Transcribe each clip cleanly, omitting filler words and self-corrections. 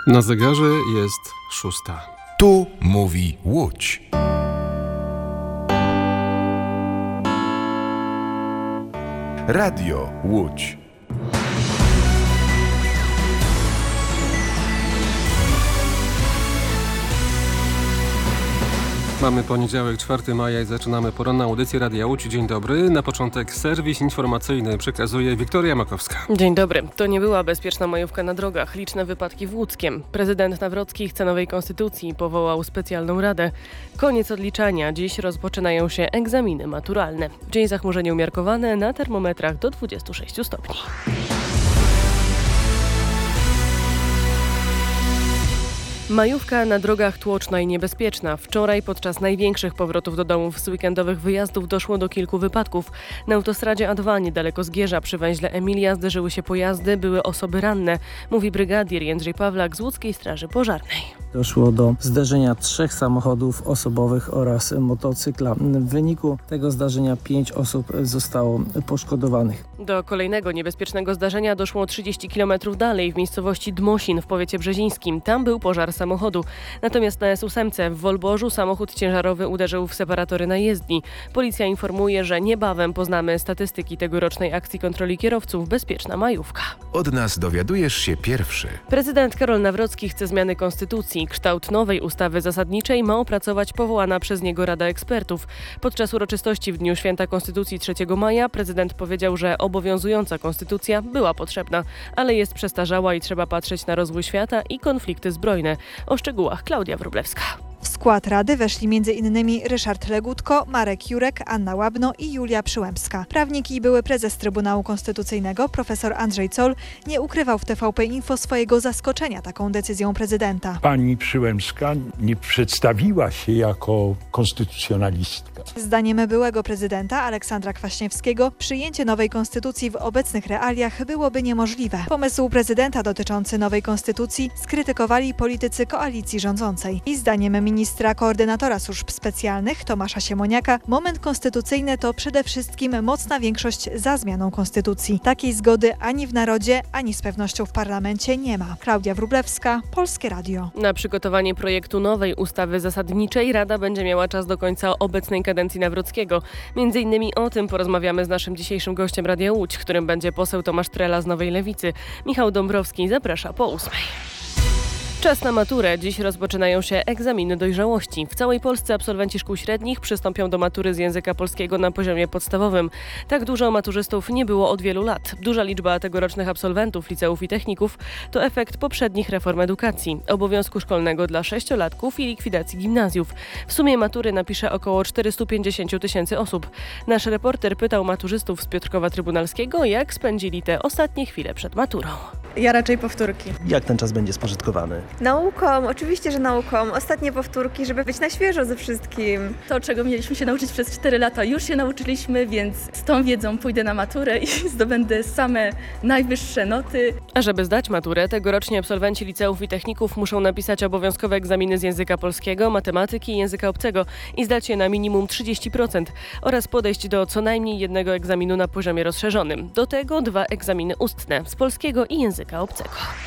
Na zegarze jest 6. Tu mówi Łódź. Radio Łódź. Mamy poniedziałek, 4 maja i zaczynamy poranną audycję Radia Łódź. Dzień dobry. Na początek serwis informacyjny przekazuje Wiktoria Makowska. Dzień dobry. To nie była bezpieczna majówka na drogach. Liczne wypadki w Łódzkiem. Prezydent Nawrocki chce nowej konstytucji i powołał specjalną radę. Koniec odliczania. Dziś rozpoczynają się egzaminy maturalne. Dzień zachmurzenie umiarkowane, na termometrach do 26 stopni. Majówka na drogach tłoczna i niebezpieczna. Wczoraj podczas największych powrotów do domów z weekendowych wyjazdów doszło do kilku wypadków. Na autostradzie A2 niedaleko Zgierza przy węźle Emilia zderzyły się pojazdy, były osoby ranne, mówi brygadier Jędrzej Pawlak z Łódzkiej Straży Pożarnej. Doszło do zderzenia 3 samochodów osobowych oraz motocykla. W wyniku tego zdarzenia 5 osób zostało poszkodowanych. Do kolejnego niebezpiecznego zdarzenia doszło 30 km dalej w miejscowości Dmosin w powiecie brzezińskim. Tam był pożar samochodu. Natomiast na S8 w Wolborzu samochód ciężarowy uderzył w separatory na jezdni. Policja informuje, że niebawem poznamy statystyki tegorocznej akcji kontroli kierowców Bezpieczna majówka. Od nas dowiadujesz się pierwszy. Prezydent Karol Nawrocki chce zmiany konstytucji. Kształt nowej ustawy zasadniczej ma opracować powołana przez niego Rada Ekspertów. Podczas uroczystości w Dniu Święta Konstytucji 3 maja prezydent powiedział, że obowiązująca konstytucja była potrzebna, ale jest przestarzała i trzeba patrzeć na rozwój świata i konflikty zbrojne. O szczegółach Klaudia Wróblewska. W skład Rady weszli m.in. Ryszard Legutko, Marek Jurek, Anna Łabno i Julia Przyłębska. Prawnik i były prezes Trybunału Konstytucyjnego profesor Andrzej Zoll nie ukrywał w TVP Info swojego zaskoczenia taką decyzją prezydenta. Pani Przyłębska nie przedstawiła się jako konstytucjonalistka. Zdaniem byłego prezydenta Aleksandra Kwaśniewskiego przyjęcie nowej konstytucji w obecnych realiach byłoby niemożliwe. Pomysł prezydenta dotyczący nowej konstytucji skrytykowali politycy koalicji rządzącej. I zdaniem ministra koordynatora służb specjalnych Tomasza Siemoniaka moment konstytucyjny to przede wszystkim mocna większość za zmianą konstytucji. Takiej zgody ani w narodzie, ani z pewnością w parlamencie nie ma. Klaudia Wróblewska, Polskie Radio. Na przygotowanie projektu nowej ustawy zasadniczej Rada będzie miała czas do końca obecnej kadencji Nawrockiego. Między innymi o tym porozmawiamy z naszym dzisiejszym gościem Radia Łódź, którym będzie poseł Tomasz Trela z Nowej Lewicy. Michał Dąbrowski zaprasza po 8. Czas na maturę. Dziś rozpoczynają się egzaminy dojrzałości. W całej Polsce absolwenci szkół średnich przystąpią do matury z języka polskiego na poziomie podstawowym. Tak dużo maturzystów nie było od wielu lat. Duża liczba tegorocznych absolwentów liceów i techników to efekt poprzednich reform edukacji, obowiązku szkolnego dla 6-latków i likwidacji gimnazjów. W sumie matury napisze około 450 000 osób. Nasz reporter pytał maturzystów z Piotrkowa Trybunalskiego, jak spędzili te ostatnie chwile przed maturą. Ja raczej powtórki. Jak ten czas będzie spożytkowany? Nauką, oczywiście, że nauką. Ostatnie powtórki, żeby być na świeżo ze wszystkim. To, czego mieliśmy się nauczyć przez 4 lata, już się nauczyliśmy, więc z tą wiedzą pójdę na maturę i zdobędę same najwyższe noty. A żeby zdać maturę, tegoroczni absolwenci liceów i techników muszą napisać obowiązkowe egzaminy z języka polskiego, matematyki i języka obcego i zdać je na minimum 30% oraz podejść do co najmniej jednego egzaminu na poziomie rozszerzonym. Do tego 2 egzaminy ustne z polskiego i języka obcego.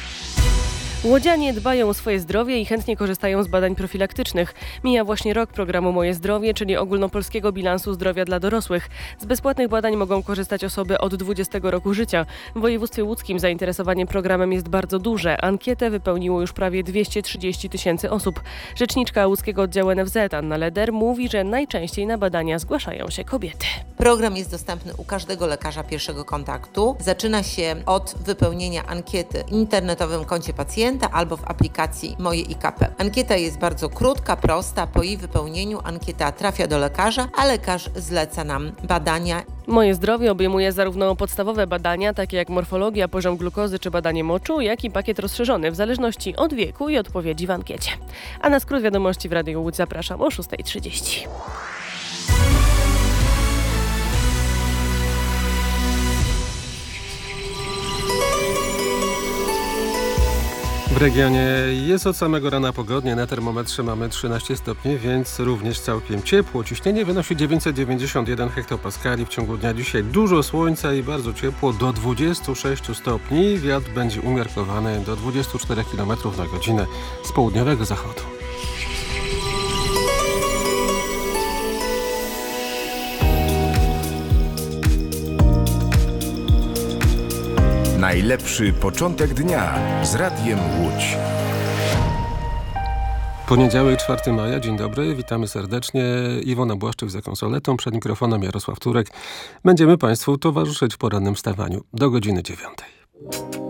Łodzianie dbają o swoje zdrowie i chętnie korzystają z badań profilaktycznych. Mija właśnie rok programu Moje Zdrowie, czyli ogólnopolskiego bilansu zdrowia dla dorosłych. Z bezpłatnych badań mogą korzystać osoby od 20 roku życia. W województwie łódzkim zainteresowanie programem jest bardzo duże. Ankietę wypełniło już prawie 230 000 osób. Rzeczniczka łódzkiego oddziału NFZ Anna Leder mówi, że najczęściej na badania zgłaszają się kobiety. Program jest dostępny u każdego lekarza pierwszego kontaktu. Zaczyna się od wypełnienia ankiety w internetowym koncie pacjenta albo w aplikacji Moje IKP. Ankieta jest bardzo krótka, prosta. Po jej wypełnieniu ankieta trafia do lekarza, a lekarz zleca nam badania. Moje Zdrowie obejmuje zarówno podstawowe badania, takie jak morfologia, poziom glukozy czy badanie moczu, jak i pakiet rozszerzony w zależności od wieku i odpowiedzi w ankiecie. A na skrót wiadomości w Radiu Łódź zapraszam o 6:30. W regionie jest od samego rana pogodnie, na termometrze mamy 13 stopni, więc również całkiem ciepło. Ciśnienie wynosi 991 hektopaskali. W ciągu dnia dzisiaj dużo słońca i bardzo ciepło, do 26 stopni. Wiatr będzie umiarkowany do 24 km na godzinę z południowego zachodu. Najlepszy początek dnia z Radiem Łódź. Poniedziałek, 4 maja. Dzień dobry, witamy serdecznie. Iwona Błaszczyk za konsoletą, przed mikrofonem Jarosław Turek. Będziemy Państwu towarzyszyć w porannym wstawaniu do godziny 9.